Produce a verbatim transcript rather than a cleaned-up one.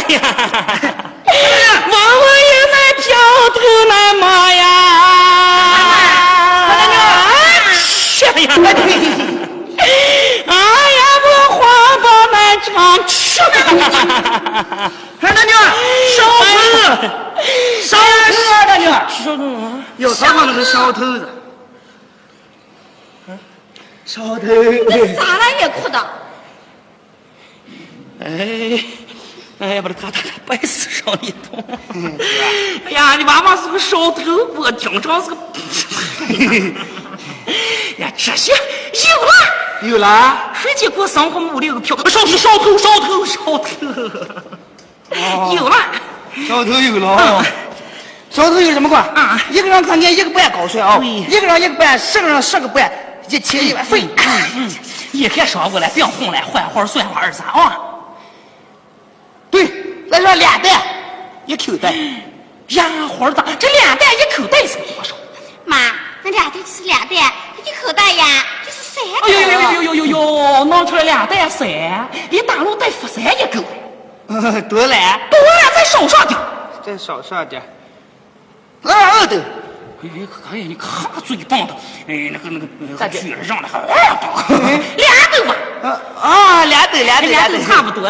呀，王王爷那飘头那马呀，是呀，哎呀，我花包那长吃。 二大娘，小头子，小头二大娘，有他妈那个小头子，小头， 你咋了也哭的？ 哎，哎呀，把他他他白死上一通。哎呀，你妈妈是个烧头，我经常是个。呀，这些有了， 有了， 谁家给我生活屋里有个票？烧头，烧头，烧头，烧头。哦、有了， 小头有了。哦小头有什么管啊？一个人看见一个半高税啊，一个人一个半，十个人十个半，一千一万费。 嗯嗯，一天上过来，别混了，换花算花二三啊。 对，再说两袋，一口袋。 呀，花子，这两袋一口袋是多少？ 妈，那两袋就是两袋，一口袋呀就是三袋。 哎呦呦呦呦呦呦，弄出来两袋三，比大陆带福山也够。 多了，多了， 再少上点， 再少上点。二二的， 哎哎呀，你看嘴棒的，哎，那个那个那个巨人让的还二棒，俩斗吧， 啊，俩斗俩斗俩斗差不多。